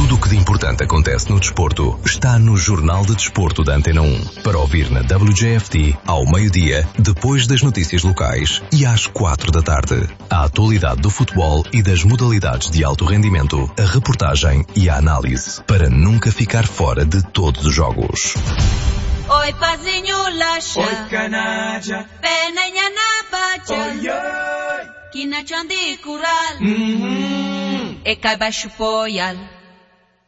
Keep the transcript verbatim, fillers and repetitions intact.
Tudo o que de importante acontece no desporto está no Jornal de Desporto da Antena um. Para ouvir na W J F T ao meio-dia, depois das notícias locais e às quatro da tarde. A atualidade do futebol e das modalidades de alto rendimento, a reportagem e a análise, para nunca ficar fora de todos os jogos. Oi, pazinho lasha. Oi, canalha. Penenha na bacha. Oi, oi. Kina chandi kural. Mm-hmm. E kai baixo poial.